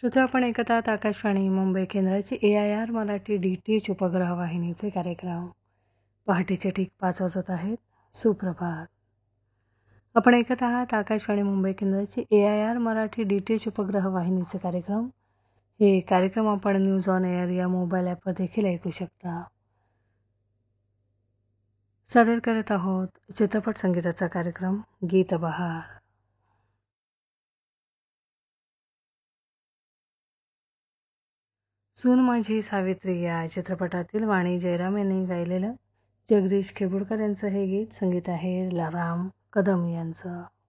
श्रोते, आपण ऐकत आहात आकाशवाणी मुंबई केंद्राची AIR मराठी DTH उपग्रह वाहिनीचे कार्यक्रम. पहाटेचे ठीक 5 वाजत आहेत. सुप्रभात. आपण ऐकत आहात आकाशवाणी मुंबई केंद्राची AIR मराठी DTH उपग्रह वाहिनीचे कार्यक्रम. हे कार्यक्रम आपण न्यूज ऑन एअर या मोबाईल ॲपवर देखील ऐकू शकता. सादर करत आहोत चित्रपट संगीताचा कार्यक्रम गीत बहार. सून माझी सावित्री या चित्रपटातील वाणी जयराम यांनी गायलेलं जगदीश खेबुडकर यांचं हे गीत. संगीत आहे राम कदम यांचं.